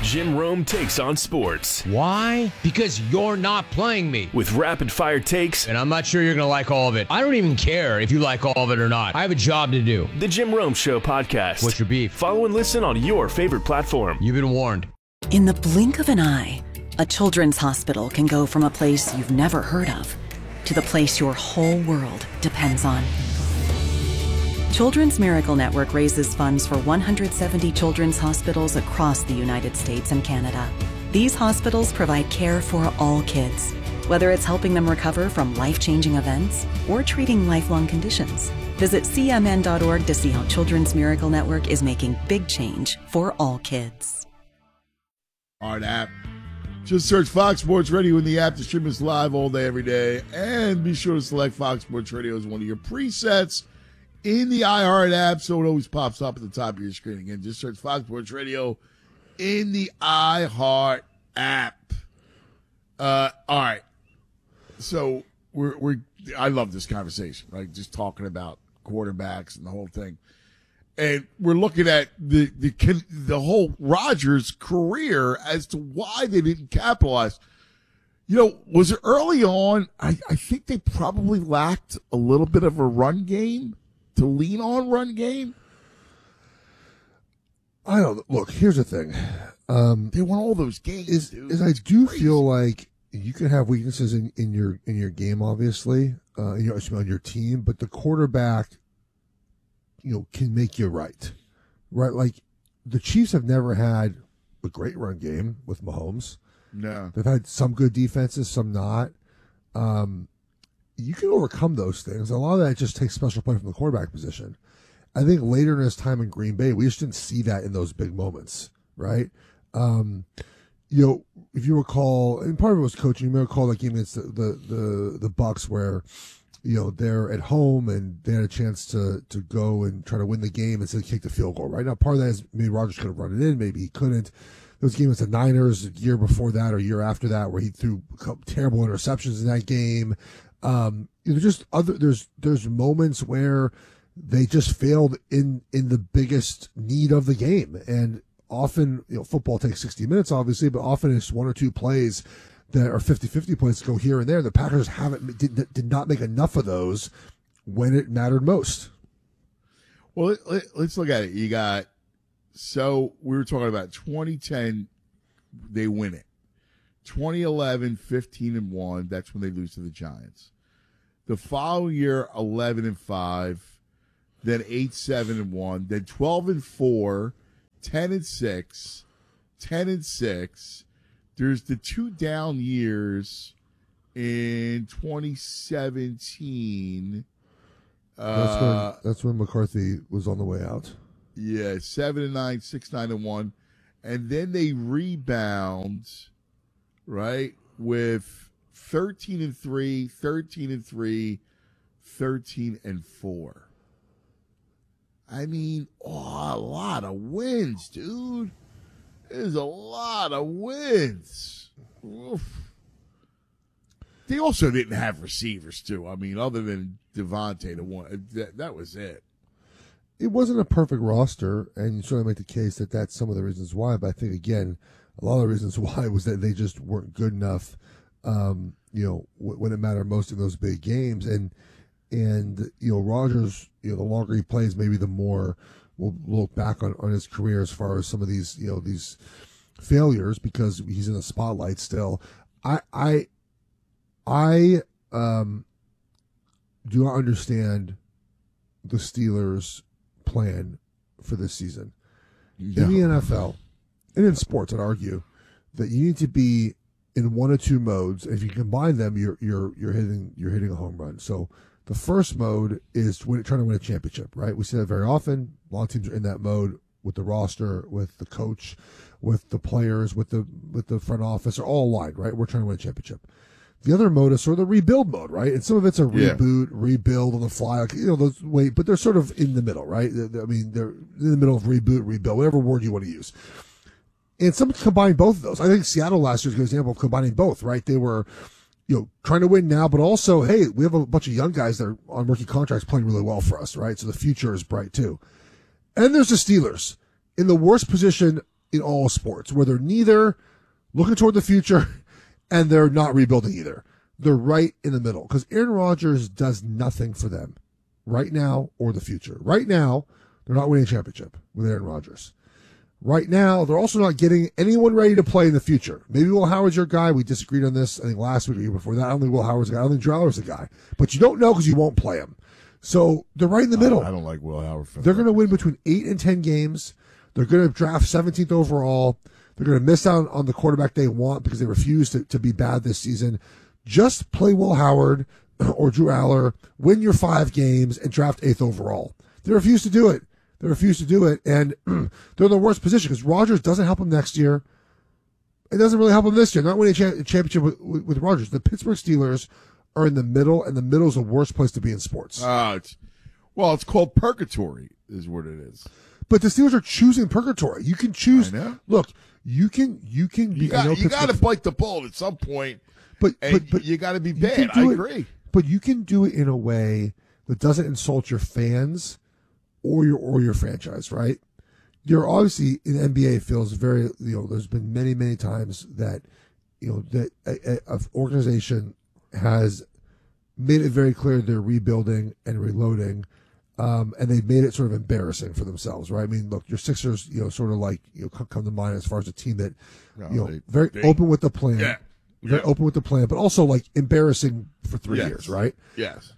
Jim Rome takes on sports. Why? Because you're not playing me. With rapid-fire takes. And I'm not sure you're going to like all of it. I don't even care if you like all of it or not. I have a job to do. The Jim Rome Show podcast. What's your beef? Follow and listen on your favorite platform. You've been warned. In the blink of an eye, a children's hospital can go from a place you've never heard of to the place your whole world depends on. Children's Miracle Network raises funds for 170 children's hospitals across the United States and Canada. These hospitals provide care for all kids, whether it's helping them recover from life-changing events or treating lifelong conditions. Visit cmn.org to see how Children's Miracle Network is making big change for all kids. Our app. Just search Fox Sports Radio in the app to stream us live all day, every day. And be sure to select Fox Sports Radio as one of your presets in the iHeart app, so it always pops up at the top of your screen. Again, just search Fox Sports Radio in the iHeart app. All right. So I love this conversation, right? Just talking about quarterbacks and the whole thing. And we're looking at the whole Rodgers career as to why they didn't capitalize. You know, was it early on? I think they probably lacked a little bit of a run game to lean on run game. I don't look. Here's the thing. They won all those games. Is I do feel like you can have weaknesses in your game, obviously, on your team, but the quarterback, can make you right. Like the Chiefs have never had a great run game with Mahomes. No, they've had some good defenses, some not. You can overcome those things. A lot of that just takes special play from the quarterback position. I think later in his time in Green Bay, we just didn't see that in those big moments, right? If you recall, and part of it was coaching. You may recall that game against the Bucs where, they're at home and they had a chance to go and try to win the game instead of kick the field goal, right? Now, part of that is maybe Rodgers could have run it in, maybe he couldn't. Those games with the Niners a year before that or a year after that where he threw terrible interceptions in that game. There's moments where they just failed in the biggest need of the game. And often, football takes 60 minutes, obviously, but often it's one or two plays that are 50-50 plays to go here and there. The Packers did not make enough of those when it mattered most. Well, let's look at it. So we were talking about 2010, they win it. 2011, 15-1. That's when they lose to the Giants. The following year, 11-5. Then 8-7-1. Then 12-4. 10-6. 10-6. There's the two down years in 2017. That's when McCarthy was on the way out. Yeah, 7-9, 6-9-1, and then they rebound, right, with 13-3, 13-3, 13-4. I mean, a lot of wins, dude. There's a lot of wins. Oof. They also didn't have receivers, too. I mean, other than Devontae, that was it. It wasn't a perfect roster, and you certainly make the case that that's some of the reasons why. But I think, again, a lot of the reasons why was that they just weren't good enough, when it mattered most in those big games. And Rodgers, the longer he plays, maybe the more we'll look back on his career as far as some of these, these failures because he's in the spotlight still. I do not understand the Steelers' plan for this season. No. In the NFL and in sports, I'd argue that you need to be in one or two modes. If you combine them, you're hitting a home run. So the first mode is trying to win a championship, right? We see that very often. A lot of teams are in that mode with the roster, with the coach, with the players, with the front office, are all aligned, right? We're trying to win a championship. The other mode is sort of the rebuild mode, right? And some of it's a reboot, rebuild on the fly, but they're sort of in the middle, right? I mean, they're in the middle of reboot, rebuild, whatever word you want to use. And some combine both of those. I think Seattle last year is a good example of combining both, right? They were, trying to win now, but also, hey, we have a bunch of young guys that are on rookie contracts playing really well for us, right? So the future is bright too. And there's the Steelers in the worst position in all sports, where they're neither looking toward the future and they're not rebuilding either. They're right in the middle because Aaron Rodgers does nothing for them right now or the future. Right now, they're not winning a championship with Aaron Rodgers. Right now, they're also not getting anyone ready to play in the future. Maybe Will Howard's your guy. We disagreed on this, I think, last week or the year before that. I don't think Will Howard's a guy. I don't think Drew Aller's a guy. But you don't know because you won't play him. So they're right in the middle. I don't like Will Howard. They're going to win between 8 and 10 games. They're going to draft 17th overall. They're going to miss out on the quarterback they want because they refuse to be bad this season. Just play Will Howard or Drew Aller, win your 5 games, and draft 8th overall. They refuse to do it. And they're in the worst position because Rodgers doesn't help them next year. It doesn't really help them this year. Not winning a championship with Rodgers. The Pittsburgh Steelers are in the middle, and the middle is the worst place to be in sports. It's called purgatory, is what it is. But the Steelers are choosing purgatory. You can choose. I know. Look, you can. You got to bite the bullet at some point. But you got to be bad. I agree. But you can do it in a way that doesn't insult your fans or your franchise, right? You're obviously in the NBA feels very, there's been many times that, that an organization has made it very clear they're rebuilding and reloading, and they've made it sort of embarrassing for themselves, right? I mean, look, your Sixers, sort of like, come to mind as far as a team that, very open with the plan. Yeah. Very open with the plan, but also like embarrassing for 3 years, right? Yes.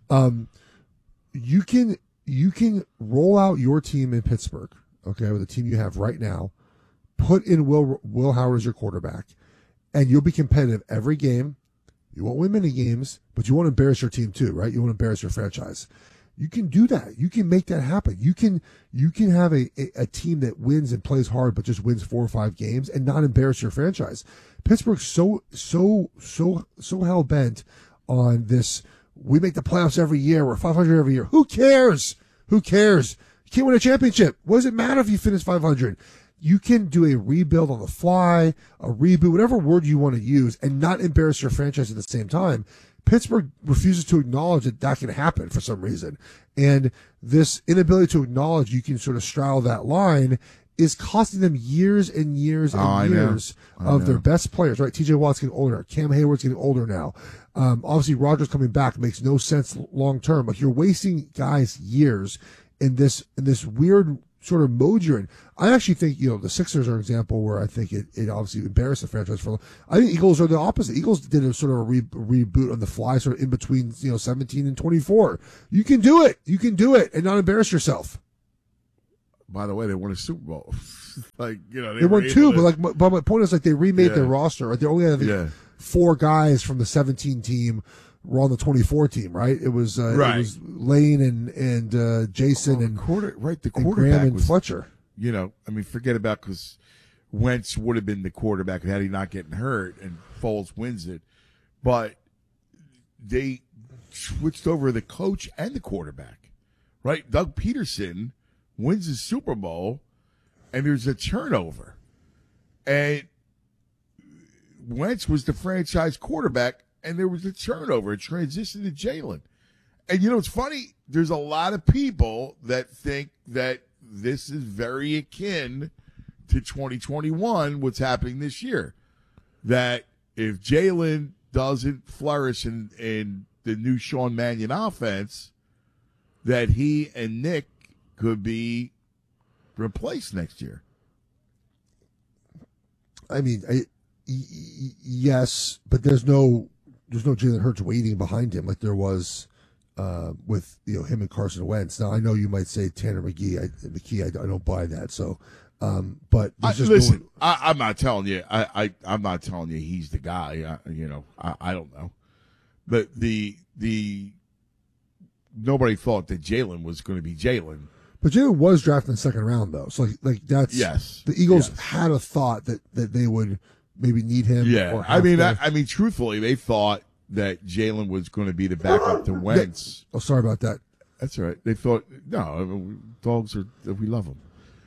You can roll out your team in Pittsburgh, okay, with the team you have right now, put in Will Howard as your quarterback, and you'll be competitive every game. You won't win many games, but you won't embarrass your team too, right? You won't embarrass your franchise. You can do that. You can make that happen. You can have a team that wins and plays hard, but just wins 4 or 5 games and not embarrass your franchise. Pittsburgh's so hell bent on this. We make the playoffs every year. We're 500 every year. Who cares? You can't win a championship. What does it matter if you finish 500? You can do a rebuild on the fly, a reboot, whatever word you want to use, and not embarrass your franchise at the same time. Pittsburgh refuses to acknowledge that can happen for some reason. And this inability to acknowledge you can sort of straddle that line is costing them years and years and years of their best players, right? TJ Watt's getting older. Cam Hayward's getting older now. Obviously, Rodgers coming back makes no sense long term. Like, you're wasting guys years in this weird sort of mode you're in. I actually think, the Sixers are an example where I think it obviously embarrassed the franchise for. I think Eagles are the opposite. Eagles did a sort of a reboot on the fly, sort of in between 17 and 24. You can do it. You can do it and not embarrass yourself. By the way, they won a Super Bowl. They won 2, but my point is, like, they remade their roster. Right? They only had 4 guys from the 17 team were on the 24 team, right? It was It was Lane and Jason and the quarterback and Graham and was, Fletcher. Forget about, because Wentz would have been the quarterback had he not getting hurt, and Foles wins it. But they switched over the coach and the quarterback, right? Doug Peterson wins the Super Bowl, and there's a turnover. And Wentz was the franchise quarterback, and there was a turnover, a transition to Jalen. And it's funny, there's a lot of people that think that this is very akin to 2021, what's happening this year. That if Jalen doesn't flourish in the new Sean Mannion offense, that he and Nick could be replaced next year. I mean, yes, but there's no Jalen Hurts waiting behind him like there was with him and Carson Wentz. Now, I know you might say Tanner McKee. I don't buy that. So, but listen, I'm not telling you. I'm not telling you he's the guy. I don't know, but the nobody thought that Jalen was going to be Jalen. But Jalen was drafted in the second round, though. So, like that's the Eagles had a thought that they would maybe need him. Yeah, I mean, truthfully, they thought that Jalen was going to be the backup to Wentz. Sorry about that. That's all right. They thought, no, dogs are, we love them.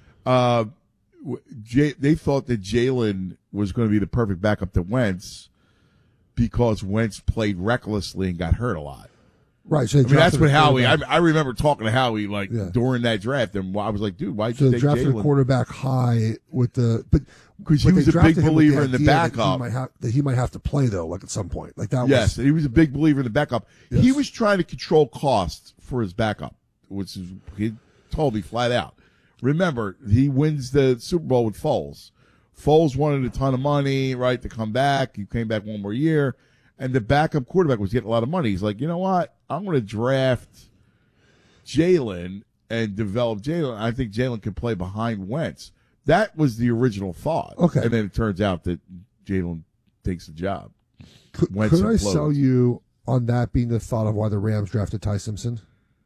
They thought that Jalen was going to be the perfect backup to Wentz because Wentz played recklessly and got hurt a lot. Right. So that's what Howie. I remember talking to Howie during that draft, and I was like, "Dude, why'd you take drafted Jalen?" a quarterback high with because he was a big believer in the backup that he might have to play though, like at some point, like that. Yes, he was a big believer in the backup. Yes. He was trying to control costs for his backup, which is he told me flat out. Remember, he wins the Super Bowl with Foles. Foles wanted a ton of money, right, to come back. He came back one more year. And the backup quarterback was getting a lot of money. He's like, you know what? I'm going to draft Jalen and develop Jalen. I think Jalen can play behind Wentz. That was the original thought. Okay. And then it turns out that Jalen takes the job. Could I sell you on that being the thought of why the Rams drafted Ty Simpson?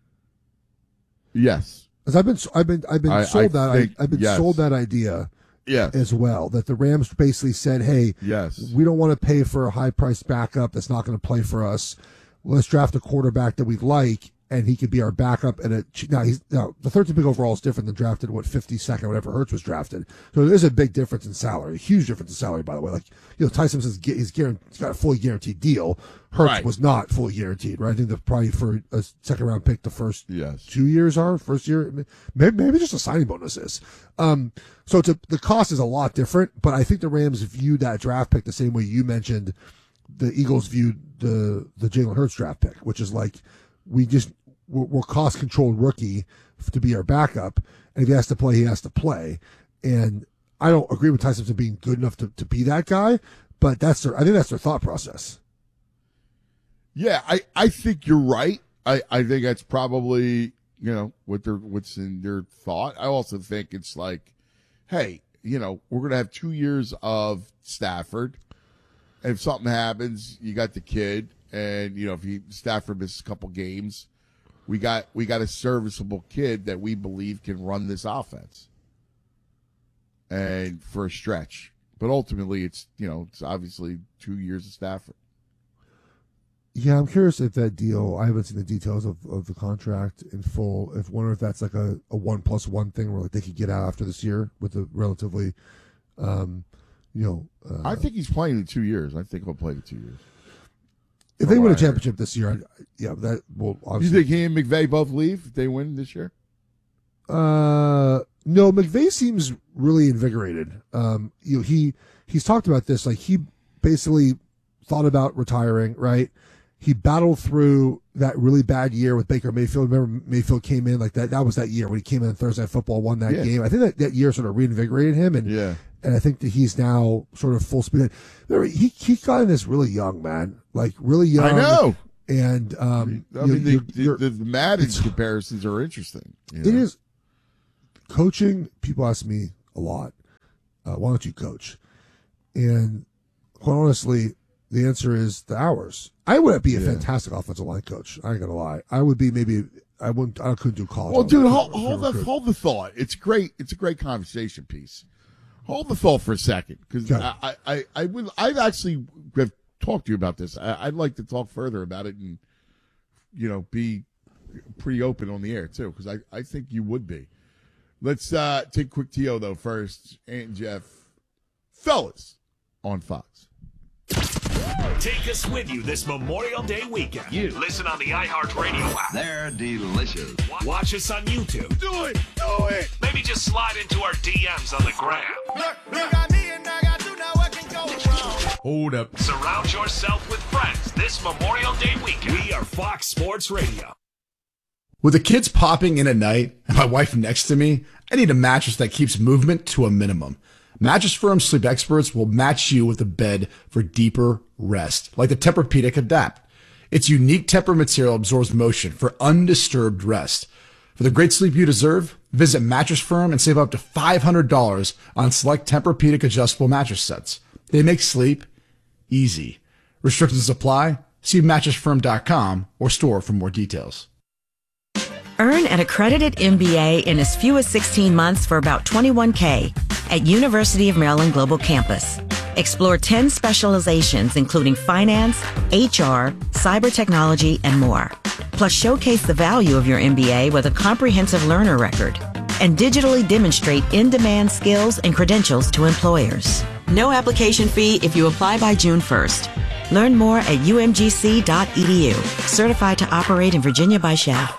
Yes. Because I've been sold that idea. Yes. As well, that the Rams basically said, hey, yes, we don't want to pay for a high-priced backup that's not going to play for us. Let's draft a quarterback that we like, and he could be our backup. And now the 13th pick overall is different than drafted, 52nd, whatever Hurts was drafted. So there's a big difference in salary, a huge difference in salary, by the way. Ty Simpson's he's got a fully guaranteed deal. Hurts was not fully guaranteed, right? I think they're probably for a second-round pick the first 2 years are. First year, maybe just a signing bonus is. So the cost is a lot different, but I think the Rams viewed that draft pick the same way you mentioned the Eagles viewed the Jalen Hurts draft pick, which is like we're cost-controlled rookie to be our backup, and if he has to play, he has to play. And I don't agree with Ty Simpson being good enough to be that guy, but I think that's their thought process. Yeah, I think you're right. I think that's probably, what's in their thought. I also think it's like, hey, we're going to have 2 years of Stafford. And if something happens, you got the kid. And, if Stafford misses a couple games, we got a serviceable kid that we believe can run this offense. And for a stretch. But ultimately, it's obviously 2 years of Stafford. Yeah, I'm curious if that deal, I haven't seen the details of the contract in full. Wonder if that's like a 1+1 thing where they could get out after this year with a relatively, I think he's playing in 2 years. I think he'll play the 2 years. If they win a championship this year, that will obviously. You think he and McVay both leave if they win this year? No, McVay seems really invigorated. He's talked about this. Like he basically thought about retiring, right? He battled through that really bad year with Baker Mayfield. Remember, Mayfield came in like that. That was that year when he came in on Thursday Night Football, won that game. I think that year sort of reinvigorated him, and I think that he's now sort of full speed. Remember, he got in this really young, man, like really young. I know. And the Madden comparisons are interesting. It is. Coaching, people ask me a lot, why don't you coach? And quite honestly, the answer is the hours. I would be a fantastic offensive line coach. I ain't gonna lie. I would be I couldn't do college. Well, dude, hold the thought. It's great. It's a great conversation piece. Hold the thought for a second, because I've actually have talked to you about this. I'd like to talk further about it and be pretty open on the air too, because I think you would be. Let's take a quick TO though first. Ant and Jeff, fellas, on Fox. Take us with you this Memorial Day weekend. Listen on the iHeartRadio app. They're delicious. Watch us on YouTube. Do it. Maybe just slide into our DMs on the gram. Look, got me and I got you, now what can go wrong? Hold up. Surround yourself with friends this Memorial Day weekend. We are Fox Sports Radio. With the kids popping in at night and my wife next to me, I need a mattress that keeps movement to a minimum. Mattress Firm Sleep Experts will match you with a bed for deeper rest, like the Tempur-Pedic Adapt. Its unique Tempur material absorbs motion for undisturbed rest. For the great sleep you deserve, visit Mattress Firm and save up to $500 on select Tempur-Pedic adjustable mattress sets. They make sleep easy. Restrictions apply. See mattressfirm.com or store for more details. Earn an accredited MBA in as few as 16 months for about $21K at University of Maryland Global Campus. Explore 10 specializations including finance, HR, cyber technology, and more. Plus showcase the value of your MBA with a comprehensive learner record and digitally demonstrate in-demand skills and credentials to employers. No application fee if you apply by June 1st. Learn more at umgc.edu. Certified to operate in Virginia by Chef.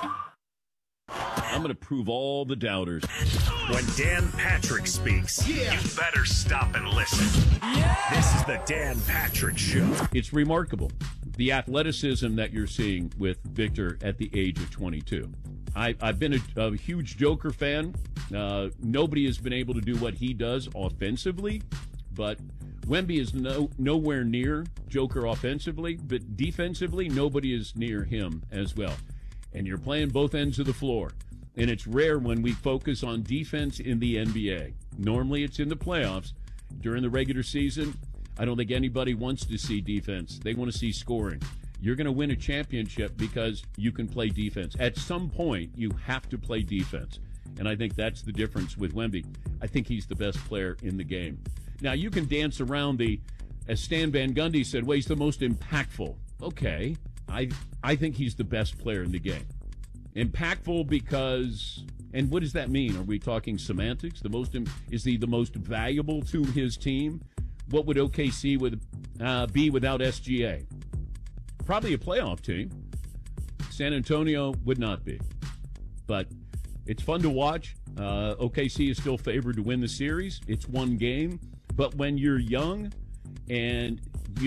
I'm going to prove all the doubters. When Dan Patrick speaks, you better stop and listen. This is the Dan Patrick Show. It's remarkable, the athleticism that you're seeing with Victor at the age of 22. I've been a huge Joker fan. Nobody has been able to do what he does offensively, but Wemby is nowhere near Joker offensively, but defensively, nobody is near him as well. And you're playing both ends of the floor. And it's rare when we focus on defense in the NBA. Normally it's in the playoffs. During the regular season, I don't think anybody wants to see defense. They want to see scoring. You're going to win a championship because you can play defense. At some point, you have to play defense. And I think that's the difference with Wemby. I think he's the best player in the game. Now, you can dance around as Stan Van Gundy said, well, he's the most impactful. Okay, I think he's the best player in the game. Impactful because, and what does that mean? Are we talking semantics? Is he the most valuable to his team? What would OKC be without SGA? Probably a playoff team. San Antonio would not be. But it's fun to watch. OKC is still favored to win the series. It's one game. But when you're young and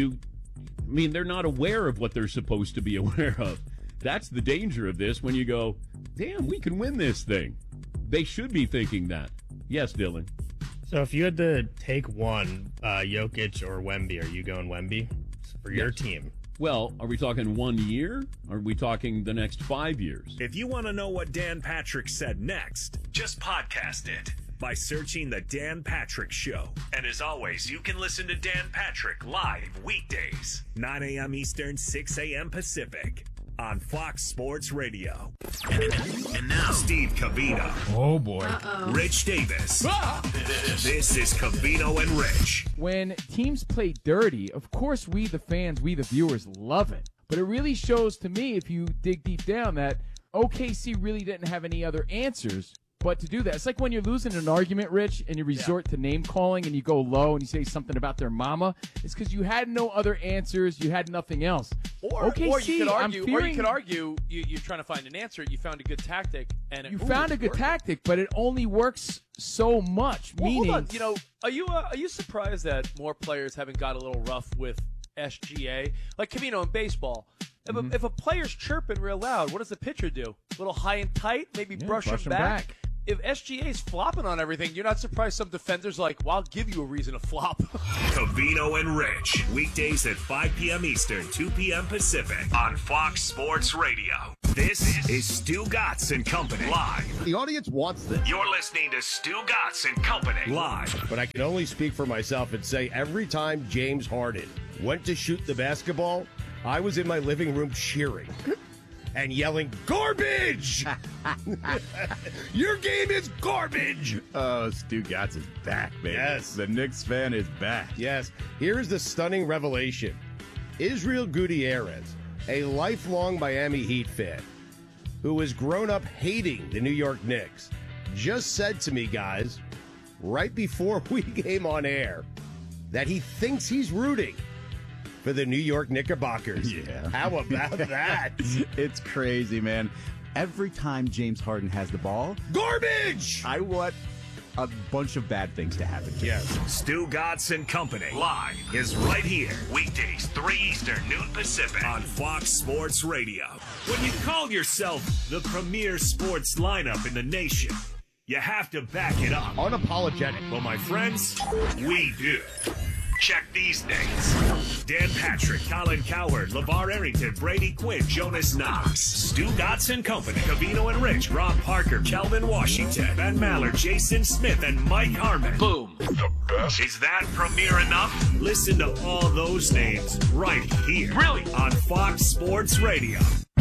they're not aware of what they're supposed to be aware of. That's the danger of this when you go, damn, we can win this thing. They should be thinking that. Yes, Dylan. So if you had to take one, Jokic or Wemby, are you going Wemby for your team? Well, are we talking 1 year? Or are we talking the next 5 years? If you want to know what Dan Patrick said next, just podcast it by searching The Dan Patrick Show. And as always, you can listen to Dan Patrick live weekdays, 9 a.m. Eastern, 6 a.m. Pacific, on Fox Sports Radio. And now, Steve Covino. Oh, boy. Rich Davis. This is Covino and Rich. When teams play dirty, of course we, the fans, we, the viewers, love it. But it really shows to me, if you dig deep down, that OKC really didn't have any other answers but to do that. It's like when you're losing an argument, Rich, and you resort to name calling and you go low and you say something about their mama. It's because you had no other answers. You had nothing else. Or you could argue, you're trying to find an answer. You found a good tactic, and you found a good tactic, but it only works so much. Well, meaning, hold on. Are you surprised that more players haven't got a little rough with SGA? Like Covino in baseball. If a player's chirping real loud, what does the pitcher do? A little high and tight, maybe brush him back. If SGA's flopping on everything, you're not surprised some defenders are like, well, I'll give you a reason to flop. Covino and Rich, weekdays at 5 p.m. Eastern, 2 p.m. Pacific, on Fox Sports Radio. This is Stu Gatz and Company, live. The audience wants this. You're listening to Stu Gatz and Company, live. But I can only speak for myself and say every time James Harden went to shoot the basketball, I was in my living room cheering and yelling, garbage! Your game is garbage! Oh, Stu Gatz is back, baby. Yes. The Knicks fan is back. Yes. Here's the stunning revelation. Israel Gutierrez, a lifelong Miami Heat fan, who has grown up hating the New York Knicks, just said to me, guys, right before we came on air, that he thinks he's rooting for the New York Knickerbockers. Yeah. How about that? It's crazy, man. Every time James Harden has the ball, garbage! I want a bunch of bad things to happen. Yes. Stu Gatz and Company, live, is right here. Weekdays, 3 Eastern, noon Pacific, on Fox Sports Radio. When you call yourself the premier sports lineup in the nation, you have to back it up. Unapologetic. Well, my friends, we do. Check these names: Dan Patrick, Colin Cowherd, LeVar Arrington, Brady Quinn, Jonas Knox, Stu Gatz and Company, Covino and Rich, Rob Parker, Kelvin Washington, Ben Maller, Jason Smith, and Mike Harmon. Boom. The best. Is that premier enough? Listen to all those names right here. Really? On Fox Sports Radio.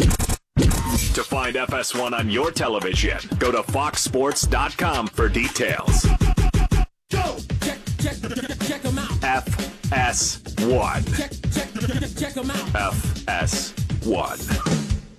To find FS1 on your television, go to foxsports.com for details. Go! Check them out. FS1. Check them out. FS1.